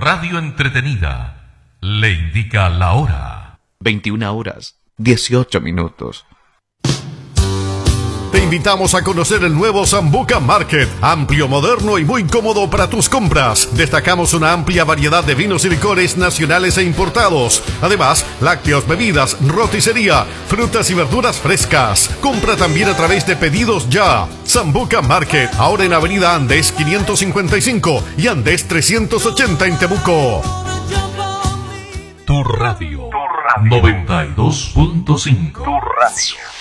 radio entretenida le indica la hora. 21:18. Te invitamos a conocer el nuevo Sambuca Market, amplio, moderno y muy cómodo para tus compras. Destacamos una amplia variedad de vinos y licores nacionales e importados. Además, lácteos, bebidas, roticería, frutas y verduras frescas. Compra también a través de Pedidos Ya. Sambuca Market, ahora en Avenida Andes 555 y Andes 380 en Temuco. Tu radio 92.5. Tu radio.